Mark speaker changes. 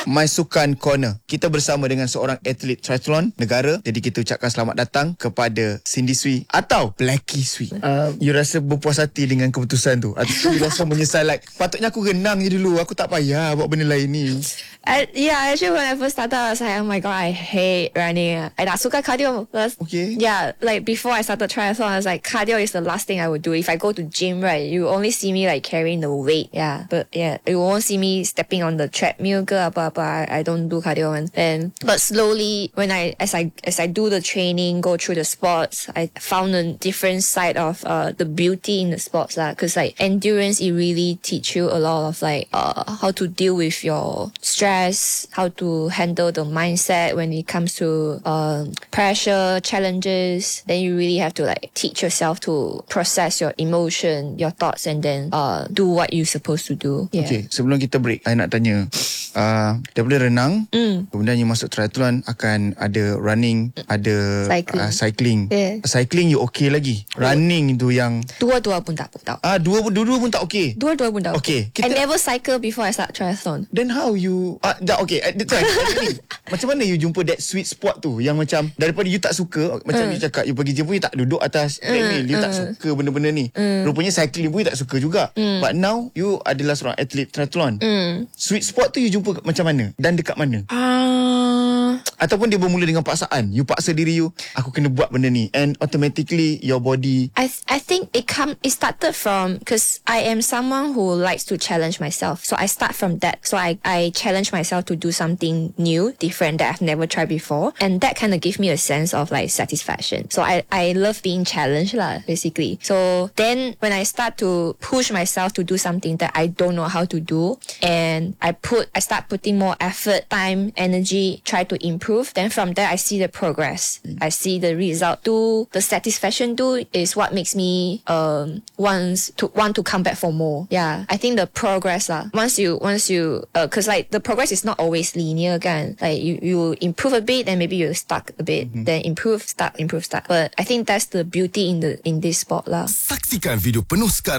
Speaker 1: My Sukan Corner. Kita bersama dengan seorang atlet triathlon negara. Jadi kita ucapkan selamat datang kepada Cindy Sui atau Blackie Sui. You rasa berpuas hati dengan keputusan tu? Atau you rasa menyesal like, patutnya aku renang je dulu, aku tak payah buat benda lain ni?
Speaker 2: Actually when I first started, I was like, oh my god, I hate running. I tak suka cardio.
Speaker 1: Okay.
Speaker 2: Yeah, like before I started triathlon, I was like, cardio is the last thing I would do. If I go to gym, right, you only see me like carrying the weight. Yeah, but yeah, you won't see me stepping on the treadmill ke apa-apa. I don't do cardio. But slowly, when as I do the training, go through the sports, I found a different side of the beauty in the sports lah. Cause like endurance, it really teach you a lot of like how to deal with your stress, how to handle the mindset when it comes to pressure, challenges. Then you really have to like teach yourself to process your emotion, your thoughts, and then do what you're supposed to do. Yeah.
Speaker 1: Okay, sebelum kita break, I nak tanya, daripada renang, kemudian you masuk triathlon, akan ada running, ada cycling.
Speaker 2: Yeah.
Speaker 1: Cycling you okay lagi. Running itu yang
Speaker 2: Dua-dua pun tak tahu.
Speaker 1: Dua-dua pun tak okay.
Speaker 2: Dua-dua pun tak
Speaker 1: Okay,
Speaker 2: I never cycle before I start triathlon.
Speaker 1: Then how you okay, macam mana you jumpa that sweet spot tu, yang macam daripada you tak suka, macam you cakap you pergi gym pun you tak duduk atas treadmill, you tak suka benda-benda ni. Rupanya cycling pun you tak suka juga. But now you adalah seorang atlet triathlon. Sweet spot tu you jumpa macam mana dan dekat mana? Ataupun dia bermula dengan paksaan, you paksa diri you, aku kena buat benda ni, and automatically your body.
Speaker 2: I think it started from, because I am someone who likes to challenge myself. So I start from that. So I challenge myself to do something new, different that I've never tried before. And that kind of gives me a sense of like satisfaction. So I love being challenged lah, basically. So then when I start to push myself to do something that I don't know how to do, and I start putting more effort, time, energy, try to improve. Then from there, I see the progress. I see the result too. The satisfaction too is what makes me want to come back for more. Yeah, I think the progress lah. Once you cause like the progress is not always linear kan. Like you improve a bit, then maybe you stuck a bit, then improve, stuck. But I think that's the beauty in this sport lah.
Speaker 3: Saksikan video penuh sekarang.